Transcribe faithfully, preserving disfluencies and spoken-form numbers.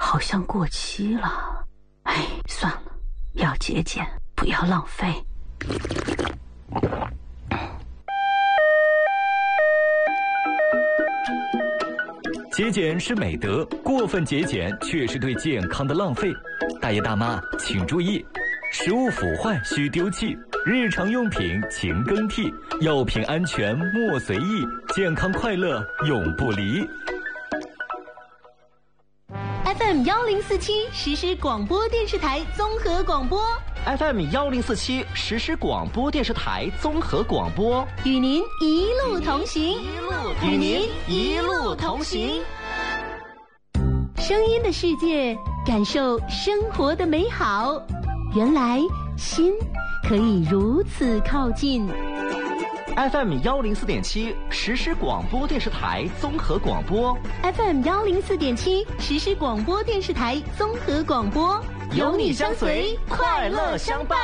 好像过期了。哎，算了，要节俭，不要浪费。 节俭是美德，过分节俭却是对健康的浪费。大爷大妈请注意，食物腐坏需丢弃，日常用品勤更替，药品安全莫随意，健康快乐永不离。 F M 幺零四七实时广播电视台综合广播 ，F M 幺零四七实时广播电视台综合广播， 与您一路同行， 与您一路同行。 声音的世界，感受生活的美好。原来心可以如此靠近。 F M 幺零四点七实时广播电视台综合广播 ，F M 幺零四点七实时广播电视台综合广播， 有你相随，快乐相伴。